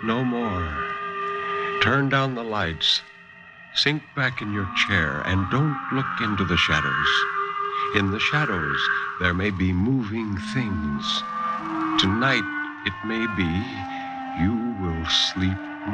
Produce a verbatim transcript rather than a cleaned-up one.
no more. Turn down the lights. Sink back in your chair and don't look into the shadows. In the shadows, there may be moving things. Tonight, it may be, you will sleep